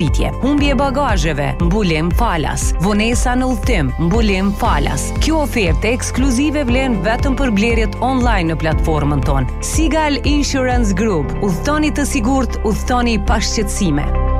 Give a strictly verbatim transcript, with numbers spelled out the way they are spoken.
pajisje, humbje bagazheve, mbulim falas, vonesa në udhtim, mbulim falas. Kjo ofertë ekskluzive vlen vetëm për blerjet online në platformën tonë. Sigal Insurance Group, udhtoni të sigurt, udhtoni pa shqetësime.